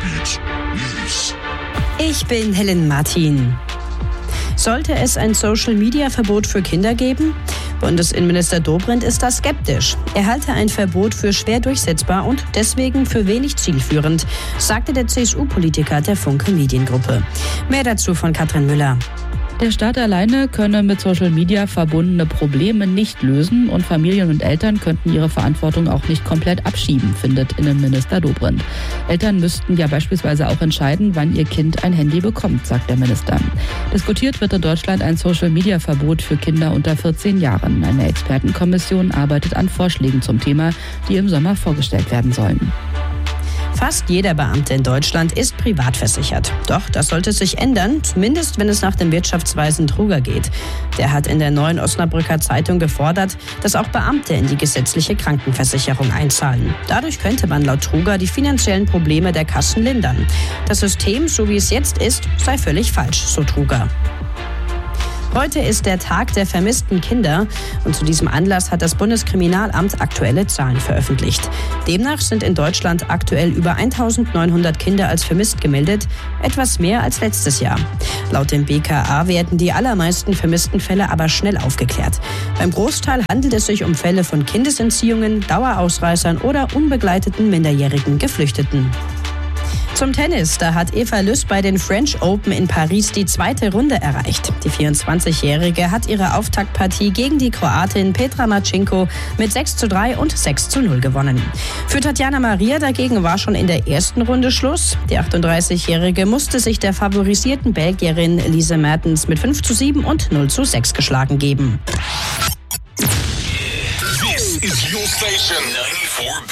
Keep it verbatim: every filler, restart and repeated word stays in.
Newsbeat News. Ich bin Helen Martin. Sollte es ein Social-Media-Verbot für Kinder geben? Bundesinnenminister Dobrindt ist da skeptisch. Er halte ein Verbot für schwer durchsetzbar und deswegen für wenig zielführend, sagte der C S U-Politiker der Funke Mediengruppe. Mehr dazu von Katrin Müller. Der Staat alleine könne mit Social Media verbundene Probleme nicht lösen und Familien und Eltern könnten ihre Verantwortung auch nicht komplett abschieben, findet Innenminister Dobrindt. Eltern müssten ja beispielsweise auch entscheiden, wann ihr Kind ein Handy bekommt, sagt der Minister. Diskutiert wird in Deutschland ein Social Media Verbot für Kinder unter vierzehn Jahren. Eine Expertenkommission arbeitet an Vorschlägen zum Thema, die im Sommer vorgestellt werden sollen. Fast jeder Beamte in Deutschland ist privat versichert. Doch das sollte sich ändern, zumindest wenn es nach dem Wirtschaftsweisen Truger geht. Der hat in der Neuen Osnabrücker Zeitung gefordert, dass auch Beamte in die gesetzliche Krankenversicherung einzahlen. Dadurch könnte man laut Truger die finanziellen Probleme der Kassen lindern. Das System, so wie es jetzt ist, sei völlig falsch, so Truger. Heute ist der Tag der vermissten Kinder und zu diesem Anlass hat das Bundeskriminalamt aktuelle Zahlen veröffentlicht. Demnach sind in Deutschland aktuell über eintausendneunhundert Kinder als vermisst gemeldet, etwas mehr als letztes Jahr. Laut dem B K A werden die allermeisten vermissten Fälle aber schnell aufgeklärt. Beim Großteil handelt es sich um Fälle von Kindesentziehungen, Dauerausreißern oder unbegleiteten minderjährigen Geflüchteten. Zum Tennis, da hat Eva Lüss bei den French Open in Paris die zweite Runde erreicht. Die vierundzwanzigjährige hat ihre Auftaktpartie gegen die Kroatin Petra Marcinko mit sechs zu drei und sechs zu null gewonnen. Für Tatjana Maria dagegen war schon in der ersten Runde Schluss. Die achtunddreißigjährige musste sich der favorisierten Belgierin Lise Mertens mit fünf zu sieben und null zu sechs geschlagen geben. This is your station ninety-four.